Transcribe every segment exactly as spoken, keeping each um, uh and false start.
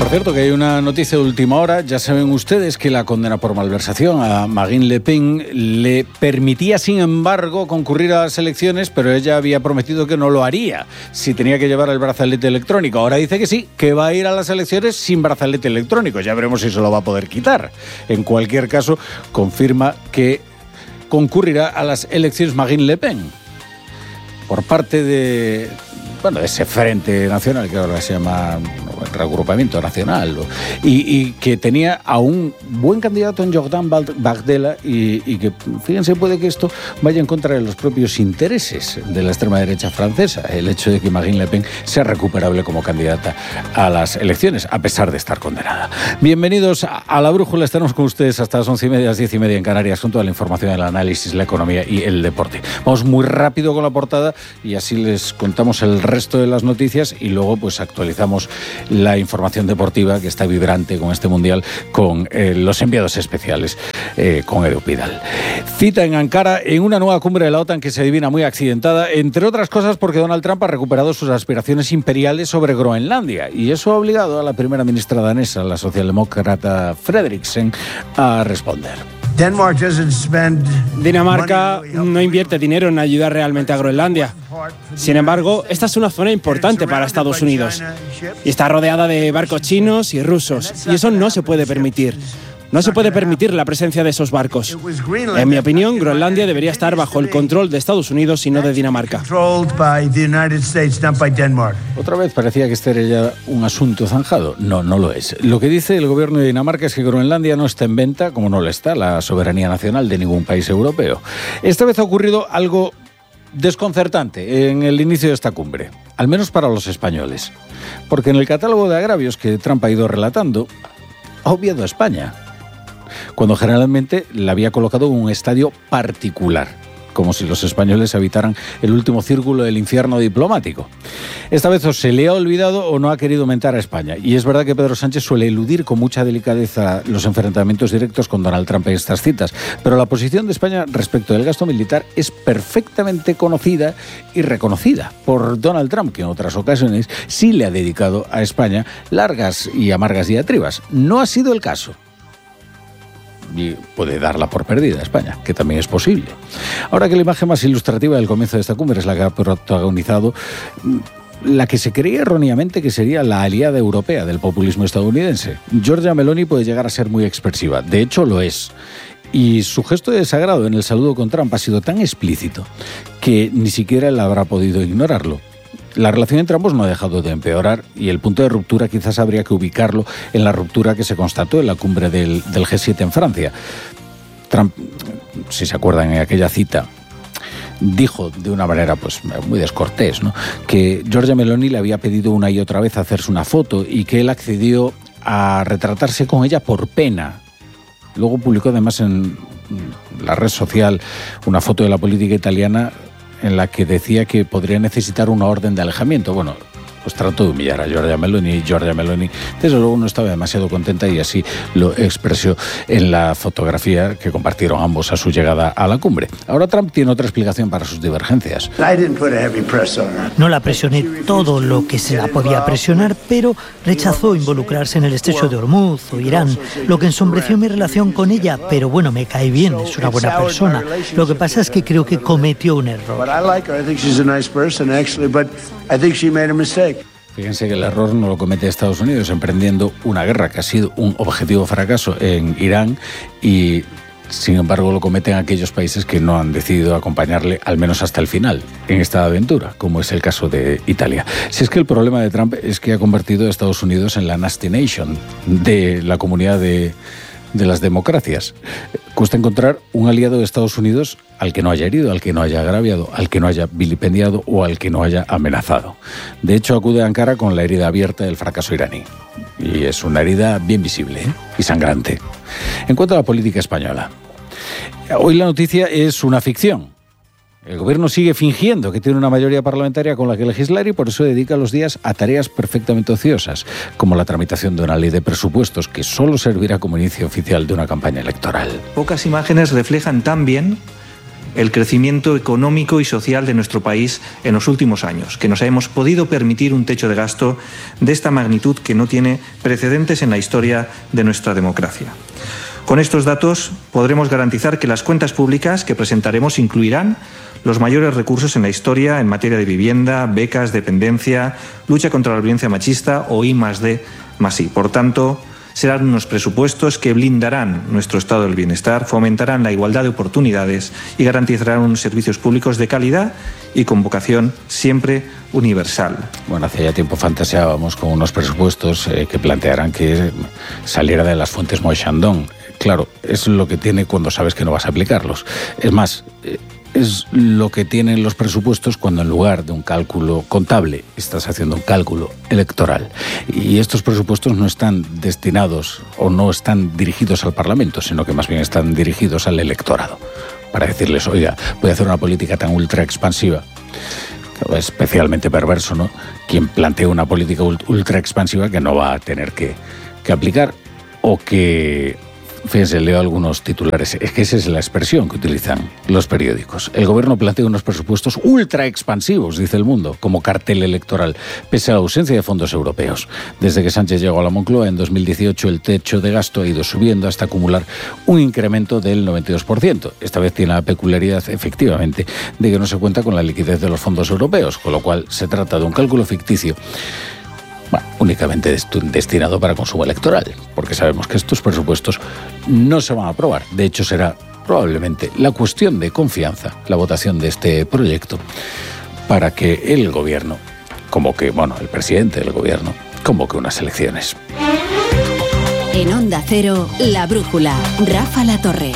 Por cierto, que hay una noticia de última hora. Ya saben ustedes que la condena por malversación a Marine Le Pen le permitía, sin embargo, concurrir a las elecciones, pero ella había prometido que no lo haría si tenía que llevar el brazalete electrónico. Ahora dice que sí, que va a ir a las elecciones sin brazalete electrónico. Ya veremos si se lo va a poder quitar. En cualquier caso, confirma que concurrirá a las elecciones Marine Le Pen por parte de... bueno, ese Frente Nacional, que ahora se llama Reagrupamiento Nacional, y, y que tenía a un buen candidato en Jordan Bardella, y, y que, fíjense, puede que esto vaya en contra de los propios intereses de la extrema derecha francesa, el hecho de que Marine Le Pen sea recuperable como candidata a las elecciones, a pesar de estar condenada. Bienvenidos a, a La Brújula, estaremos con ustedes hasta las once y media, las diez y media en Canarias, con toda la información, el análisis, la economía y el deporte. Vamos muy rápido con la portada y así les contamos el resto de las noticias y luego pues actualizamos la información deportiva, que está vibrante con este mundial, con eh, los enviados especiales, eh, con Edu Pidal. Cita en Ankara en una nueva cumbre de la OTAN que se adivina muy accidentada, entre otras cosas porque Donald Trump ha recuperado sus aspiraciones imperiales sobre Groenlandia, y eso ha obligado a la primera ministra danesa, la socialdemócrata Frederiksen, a responder. Dinamarca no invierte dinero en ayudar realmente a Groenlandia. Sin embargo, esta es una zona importante para Estados Unidos y está rodeada de barcos chinos y rusos, y eso no se puede permitir. No se puede permitir la presencia de esos barcos. En mi opinión, Groenlandia debería estar bajo el control de Estados Unidos y no de Dinamarca. Otra vez parecía que este era ya un asunto zanjado. No, no lo es. Lo que dice el gobierno de Dinamarca es que Groenlandia no está en venta, como no lo está la soberanía nacional de ningún país europeo. Esta vez ha ocurrido algo desconcertante en el inicio de esta cumbre, al menos para los españoles, porque en el catálogo de agravios que Trump ha ido relatando, ha obviado a España, cuando generalmente la había colocado en un estadio particular, como si los españoles habitaran el último círculo del infierno diplomático. Esta vez o se le ha olvidado o no ha querido mentar a España. Y es verdad que Pedro Sánchez suele eludir con mucha delicadeza los enfrentamientos directos con Donald Trump en estas citas. Pero la posición de España respecto del gasto militar es perfectamente conocida y reconocida por Donald Trump, que en otras ocasiones sí le ha dedicado a España largas y amargas diatribas. No ha sido el caso. Y puede darla por perdida a España, que también es posible. Ahora que la imagen más ilustrativa del comienzo de esta cumbre es la que ha protagonizado la que se creía erróneamente que sería la aliada europea del populismo estadounidense. Giorgia Meloni puede llegar a ser muy expresiva, de hecho lo es. Y su gesto de desagrado en el saludo con Trump ha sido tan explícito que ni siquiera él habrá podido ignorarlo. La relación entre ambos no ha dejado de empeorar y el punto de ruptura quizás habría que ubicarlo en la ruptura que se constató en la cumbre del, del G siete en Francia. Trump, si se acuerdan en aquella cita, dijo de una manera pues muy descortés, ¿no?, que Giorgia Meloni le había pedido una y otra vez hacerse una foto y que él accedió a retratarse con ella por pena. Luego publicó además en la red social una foto de la política italiana en la que decía que podría necesitar una orden de alejamiento. Bueno, pues trató de humillar a Giorgia Meloni, y Giorgia Meloni desde luego no estaba demasiado contenta, y así lo expresó en la fotografía que compartieron ambos a su llegada a la cumbre. Ahora Trump tiene otra explicación para sus divergencias. No la presioné todo lo que se la podía presionar, pero rechazó involucrarse en el estrecho de Hormuz o Irán, lo que ensombreció mi relación con ella, pero bueno, me cae bien, es una buena persona. Lo que pasa es que creo que cometió un error. Fíjense que el error no lo comete Estados Unidos emprendiendo una guerra que ha sido un objetivo fracaso en Irán, y sin embargo lo cometen aquellos países que no han decidido acompañarle al menos hasta el final en esta aventura, como es el caso de Italia. Si es que el problema de Trump es que ha convertido a Estados Unidos en la Nasty Nation de la comunidad de, de las democracias. Cuesta encontrar un aliado de Estados Unidos al que no haya herido, al que no haya agraviado, al que no haya vilipendiado o al que no haya amenazado. De hecho, acude a Ankara con la herida abierta del fracaso iraní. Y es una herida bien visible, ¿eh?, y sangrante. En cuanto a la política española, hoy la noticia es una ficción. El gobierno sigue fingiendo que tiene una mayoría parlamentaria con la que legislar y por eso dedica los días a tareas perfectamente ociosas, como la tramitación de una ley de presupuestos que solo servirá como inicio oficial de una campaña electoral. Pocas imágenes reflejan tan bien el crecimiento económico y social de nuestro país en los últimos años, que nos hemos podido permitir un techo de gasto de esta magnitud que no tiene precedentes en la historia de nuestra democracia. Con estos datos podremos garantizar que las cuentas públicas que presentaremos incluirán los mayores recursos en la historia en materia de vivienda, becas, dependencia, lucha contra la violencia machista o I más D más I. Por tanto, serán unos presupuestos que blindarán nuestro estado del bienestar, fomentarán la igualdad de oportunidades y garantizarán unos servicios públicos de calidad y con vocación siempre universal. Bueno, hace ya tiempo fantaseábamos con unos presupuestos eh, que plantearan que saliera de las fuentes Moixandón. Claro, es lo que tiene cuando sabes que no vas a aplicarlos. Es más, eh, es lo que tienen los presupuestos cuando en lugar de un cálculo contable estás haciendo un cálculo electoral. Y estos presupuestos no están destinados o no están dirigidos al Parlamento, sino que más bien están dirigidos al electorado. Para decirles, oiga, voy a hacer una política tan ultra expansiva, especialmente perverso, ¿no? Quien plantea una política ultra expansiva que no va a tener que, que aplicar o que... Fíjense, leo algunos titulares. Es que esa es la expresión que utilizan los periódicos. El gobierno plantea unos presupuestos ultra expansivos, dice El Mundo, como cartel electoral, pese a la ausencia de fondos europeos. Desde que Sánchez llegó a la Moncloa en dos mil dieciocho, el techo de gasto ha ido subiendo hasta acumular un incremento del noventa y dos por ciento. Esta vez tiene la peculiaridad, efectivamente, de que no se cuenta con la liquidez de los fondos europeos, con lo cual se trata de un cálculo ficticio. Bueno, únicamente destinado para consumo electoral, porque sabemos que estos presupuestos no se van a aprobar. De hecho, será probablemente la cuestión de confianza, la votación de este proyecto, para que el gobierno, como que, bueno, el presidente del gobierno, convoque unas elecciones. En Onda Cero, La Brújula, Rafa La Torre.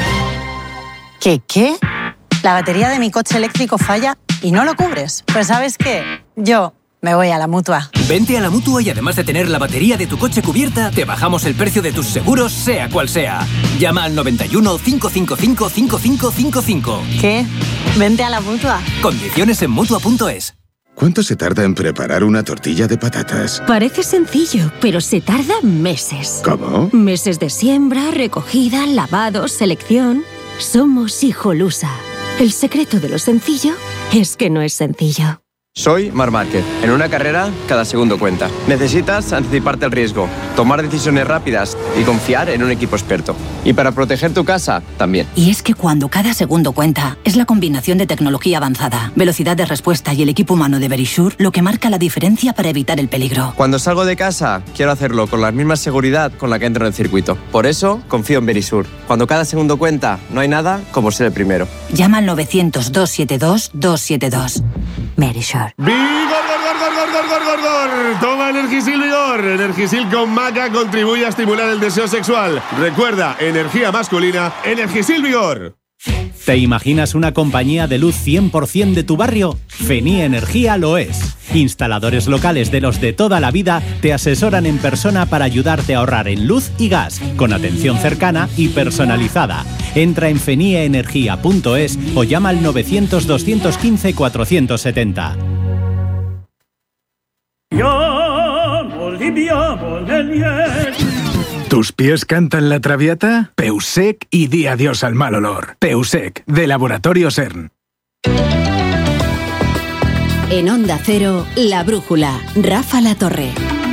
¿Qué qué? La batería de mi coche eléctrico falla y no lo cubres. Pues ¿sabes qué? Yo... me voy a la Mutua. Vente a la Mutua y además de tener la batería de tu coche cubierta, te bajamos el precio de tus seguros, sea cual sea. Llama al noventa y uno, cinco cinco cinco, cinco cinco cinco cinco. ¿Qué? Vente a la Mutua. Condiciones en Mutua punto es. ¿Cuánto se tarda en preparar una tortilla de patatas? Parece sencillo, pero se tarda meses. ¿Cómo? Meses de siembra, recogida, lavado, selección. Somos Hijolusa. El secreto de lo sencillo es que no es sencillo. Soy Marc Márquez. En una carrera, cada segundo cuenta. Necesitas anticiparte al riesgo, tomar decisiones rápidas y confiar en un equipo experto. Y para proteger tu casa, también. Y es que cuando cada segundo cuenta, es la combinación de tecnología avanzada, velocidad de respuesta y el equipo humano de Verisure lo que marca la diferencia para evitar el peligro. Cuando salgo de casa, quiero hacerlo con la misma seguridad con la que entro en el circuito. Por eso, confío en Verisure. Cuando cada segundo cuenta, no hay nada como ser el primero. Llama al novecientos, doscientos setenta y dos, doscientos setenta y dos. Verisure. ¡Vigor, gor, gor, gor, gor, gor, gor, gor! Toma Energisil Vigor. Energisil con maca contribuye a estimular el deseo sexual. Recuerda, energía masculina, Energisil Vigor. ¿Te imaginas una compañía de luz cien por ciento de tu barrio? Fenía Energía lo es. Instaladores locales de los de toda la vida te asesoran en persona para ayudarte a ahorrar en luz y gas, con atención cercana y personalizada. Entra en fenia energía punto es o llama al novecientos, doscientos quince, cuatrocientos setenta. ¿Tus pies cantan la traviata? Peusec y di adiós al mal olor. Peusec, de Laboratorio CERN. En Onda Cero, La Brújula, Rafa La Torre.